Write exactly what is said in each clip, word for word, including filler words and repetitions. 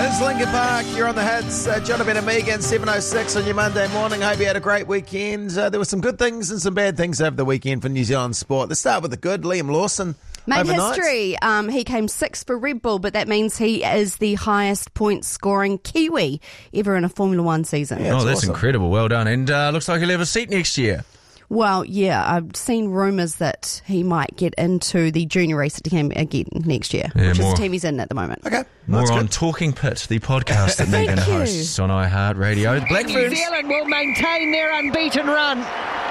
It's Linkin Park. You're on the hits. Uh, Jonathan and Megan, seven oh six on your Monday morning. Hope you had a great weekend. Uh, there were some good things and some bad things over the weekend for New Zealand sport. Let's start with the good. Liam Lawson. Made overnight. history. Um, he came sixth for Red Bull, but that means he is the highest point scoring Kiwi ever in a Formula One season. Yeah, oh, that's awesome. incredible. Well done. And uh, looks like he'll have a seat next year. Well, yeah, I've seen rumours that he might get into the junior race team again next year, Yeah, which more- is the team he's in at the moment. Okay. More That's on good. Talking Pit, the podcast that Thank Megan you. hosts on iHeartRadio. The New Blackferns. Zealand will maintain their unbeaten run.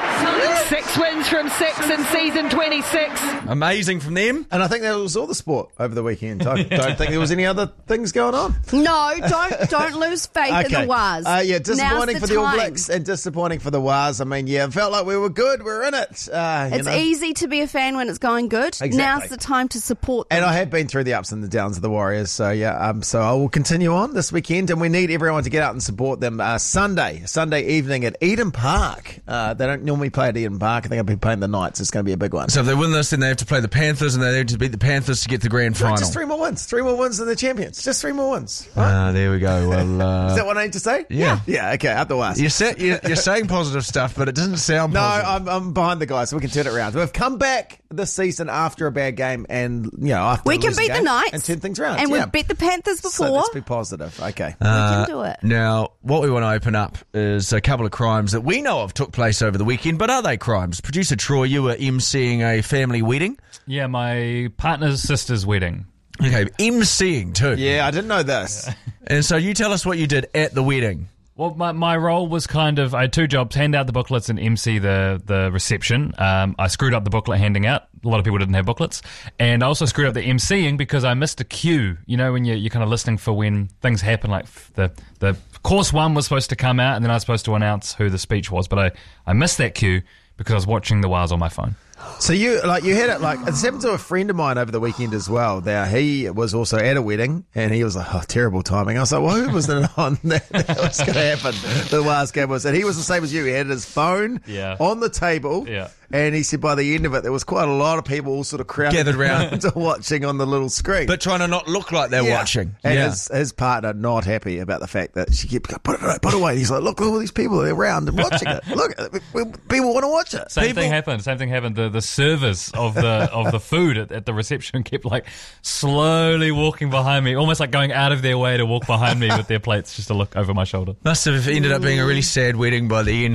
Six wins from six in season twenty-six. Amazing from them. And I think that was all the sport over the weekend. I don't think there was any other things going on. No, don't don't lose faith in the Waz. Uh, yeah, disappointing Now's for the All time. Blacks and disappointing for the Waz. I mean, yeah, it felt like we were good. We were in it. Uh, you It's know. easy to be a fan when it's going good. Exactly. Now's the time to support them. And I have been through the ups and the downs of the Warriors, so yeah. Um, so I will continue on this weekend, and we need everyone to get out and support them. Uh, Sunday, Sunday evening at Eden Park. Uh, they don't normally play at Eden Park. I think I'll be playing the Knights. It's going to be a big one. So if they win this, then they have to play the Panthers, and they have to beat the Panthers to get the grand final. Just three more wins. Three more wins and the champions. Just three more wins. Right? Ah, there we go. Well, uh, Is that what I need to say? Yeah. Yeah. Okay. Up the Waz. you're, sa- you're, you're saying positive stuff, but it doesn't sound No, positive. I'm, I'm behind the guys, so we can turn it around. We've come back this season after a bad game, and you know, after we a can losing beat the game, Knights and turn things around. and yeah. we've beat the Panthers So before. let's be positive. Okay. we can do it. Now, what we want to open up is a couple of crimes that we know of took place over the weekend, but are they crimes? Producer Troy, you were emceeing a family wedding. Yeah, my partner's sister's wedding. Okay, emceeing too. Yeah, I didn't know this. And so you tell us what you did at the wedding. Well, my, my role was kind of, I had two jobs, hand out the booklets and M C the, the reception. Um, I screwed up the booklet handing out. A lot of people didn't have booklets. And I also screwed up the MCing because I missed a cue. You know, when you're, you're kind of listening for when things happen, like the, the course one was supposed to come out and then I was supposed to announce who the speech was. But I, I missed that cue because I was watching the Waz on my phone. So you like you had it like it's happened to a friend of mine over the weekend as well. Now he was also at a wedding and he was like, oh, terrible timing. I was like, well, who was it on that, that was going to happen? The last game was, and he was the same as you. He had his phone Yeah. on the table, Yeah. and he said by the end of it there was quite a lot of people all sort of crowded Gathered round. watching on the little screen. But trying to not look like they're Yeah. watching. And yeah. his, his partner not happy about the fact that she kept going, put it away, put it away. And he's like, look, all these people are around and watching it. Look, people want to watch it. Same people, thing happened. Same thing happened. The the servers of the of the food at, at the reception kept like slowly walking behind me, almost like going out of their way to walk behind me with their plates just to look over my shoulder. Must have ended up being a really sad wedding by the end.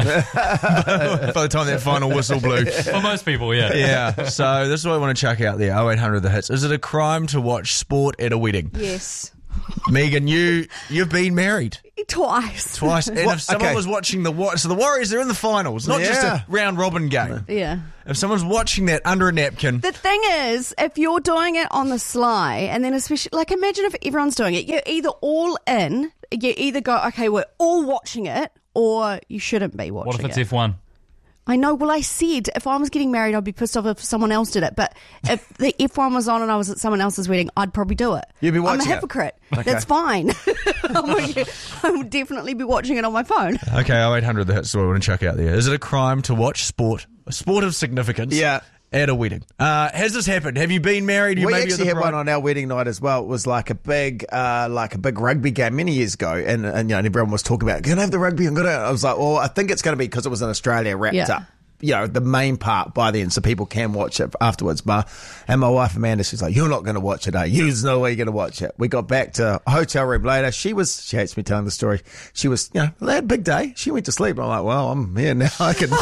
By the time that final whistle blew. For most people, yeah. Yeah, so this is what I want to chuck out there. oh eight hundred The Hits. Is it a crime to watch sport at a wedding? Yes. Megan, you, you've been married Twice. twice. And What? if someone Okay. was watching the Wa- so the Warriors, they're in the finals, not just Yeah. a round robin game. Yeah. If someone's watching that under a napkin, The thing is, if you're doing it on the sly, and then especially, like, imagine if everyone's doing it, you're either all in, you either go, okay, we're all watching it, or you shouldn't be watching What if it's it. F one? I know, well, I said if I was getting married, I'd be pissed off if someone else did it, but if the F one was on and I was at someone else's wedding, I'd probably do it. You'd be I'm watching a it? hypocrite. That's fine. I'm like, I would definitely be watching it on my phone. okay, oh eight hundred The Hits is what I want to chuck out there. Is it a crime to watch sport, a sport of significance, Yeah. at a wedding? Uh, has this happened? Have you been married? You We maybe actually at had the one bride- on our wedding night as well. It was like a big, uh, like a big rugby game many years ago, and and you know and everyone was talking about, can I have the rugby? I'm gonna. I was like, well, I think it's going to be because it was in Australia wrapped Yeah. up. You know, the main part by then, so people can watch it afterwards. But and my wife Amanda, she's like, "You're not going to watch it, eh? There's no way you're going to watch it." We got back to a hotel room later. She was, she hates me telling the story. She was, you know, they had a big day. She went to sleep. I'm like, well, I'm here now. I can,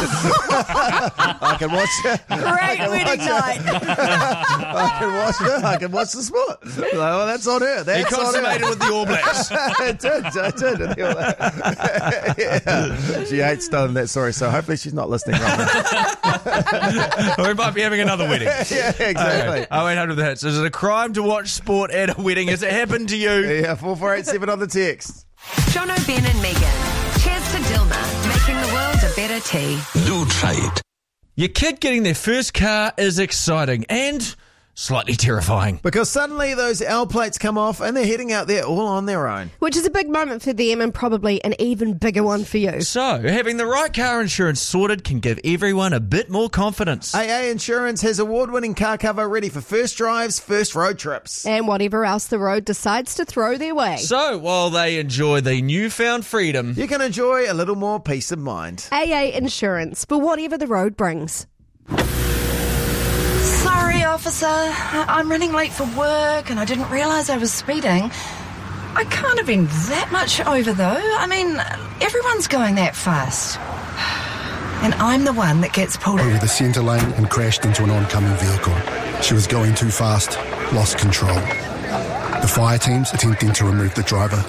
I can watch it. Great wedding night. I can watch it. I can watch the sport. Like, well, that's on her. He That's on her. consummated with the All Blacks. I did. I did. Yeah. She hates telling that story, so hopefully she's not listening right now. We might be having another wedding. Yeah, exactly. oh eight hundred The Hits. Is it a crime to watch sport at a wedding? Has it happened to you? Yeah, four four eight seven on the text. Jono, Ben and Megan. Cheers to Dilma, making the world a better tea. Do try it. Your kid getting their first car is exciting and slightly terrifying. Because suddenly those L plates come off and they're heading out there all on their own. Which is a big moment for them and probably an even bigger one for you. So, having the right car insurance sorted can give everyone a bit more confidence. A A Insurance has award-winning car cover ready for first drives, first road trips. And whatever else the road decides to throw their way. So, while they enjoy the newfound freedom, You can enjoy a little more peace of mind. A A Insurance, for whatever the road brings. Sorry, officer. I'm running late for work and I didn't realise I was speeding. I can't have been that much over, though. I mean, everyone's going that fast. And I'm the one that gets pulled over the centre lane and crashed into an oncoming vehicle. She was going too fast, lost control. The fire team's attempting to remove the driver.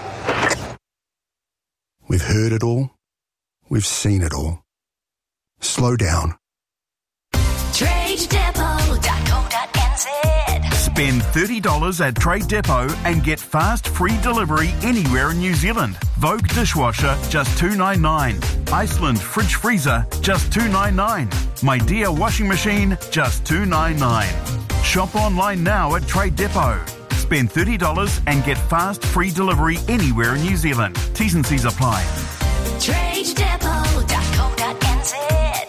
We've heard it all. We've seen it all. Slow down. trade depot dot co dot n z. Spend thirty dollars at Trade Depot and get fast free delivery anywhere in New Zealand. Vogue dishwasher, just two dollars ninety-nine cents. Iceland fridge freezer, just two dollars ninety-nine cents. My Dear washing machine, just two dollars ninety-nine cents. Shop online now at Trade Depot. Spend thirty dollars and get fast free delivery anywhere in New Zealand. T's and C's apply. trade depot dot co dot n z.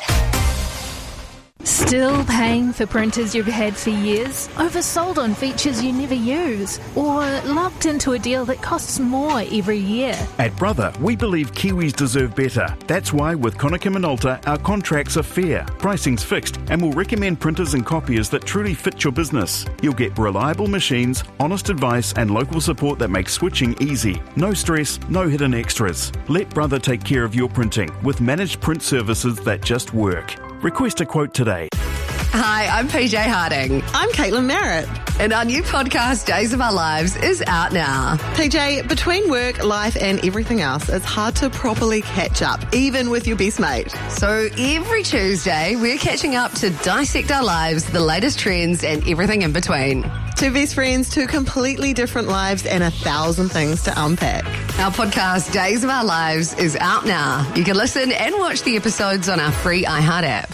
Still paying for printers you've had for years? Oversold on features you never use? Or locked into a deal that costs more every year? At Brother, we believe Kiwis deserve better. That's why with Konica Minolta, our contracts are fair, pricing's fixed, and we'll recommend printers and copiers that truly fit your business. You'll get reliable machines, honest advice, and local support that makes switching easy. No stress, no hidden extras. Let Brother take care of your printing with managed print services that just work. Request a quote today. Hi, I'm P J Harding. I'm Caitlin Merritt. And our new podcast, Days of Our Lives, is out now. P J, between work, life and everything else, it's hard to properly catch up, even with your best mate. So every Tuesday, we're catching up to dissect our lives, the latest trends and everything in between. Two best friends, two completely different lives and a thousand things to unpack. Our podcast, Days of Our Lives, is out now. You can listen and watch the episodes on our free iHeart app.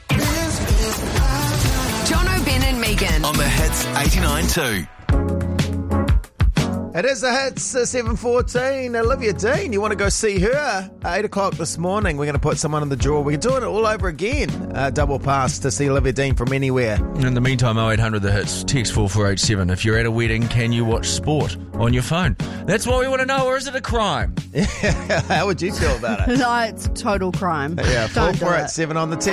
Jono, Ben and Megan. On the Hits eighty-nine two. It is the Hits, uh, seven fourteen. Olivia Dean, you want to go see her? eight o'clock this morning, we're going to put someone in the draw. We're doing it all over again. Uh, double pass to see Olivia Dean from anywhere. In the meantime, oh eight hundred The Hits, text four four eight seven. If you're at a wedding, can you watch sport on your phone? That's what we want to know, or is it a crime? How would you feel about it? No, it's total crime. Yeah, four Don't do four it. eight seven on the text.